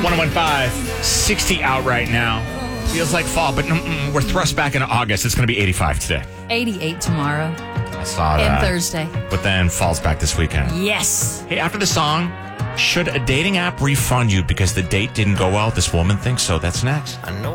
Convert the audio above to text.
1015, 60 out right now. Feels like fall, but we're thrust back into August. It's going to be 85 today. 88 tomorrow. I saw that. And Thursday. But then falls back this weekend. Yes. Hey, after the song, should a dating app refund you because the date didn't go well? This woman thinks so. That's next. I know.